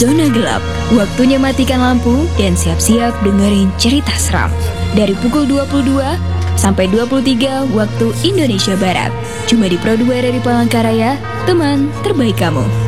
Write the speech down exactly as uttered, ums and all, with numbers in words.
Zona Gelap. Waktunya matikan lampu dan siap-siap dengerin cerita seram. Dari pukul dua puluh dua sampai dua puluh tiga waktu Indonesia Barat. Cuma di Pro dua dari Palangkaraya, teman terbaik kamu.